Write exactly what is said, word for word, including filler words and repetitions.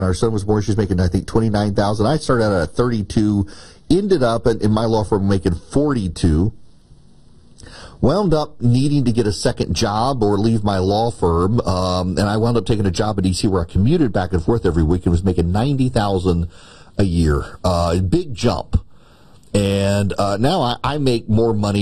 Our son was born. She was making, I think, twenty-nine thousand dollars. I started out at thirty-two, ended up in, in my law firm making forty-two. Wound up needing to get a second job or leave my law firm, um, and I wound up taking a job in D C where I commuted back and forth every week and was making ninety thousand dollars a year. Uh, big jump. And uh, now I, I make more money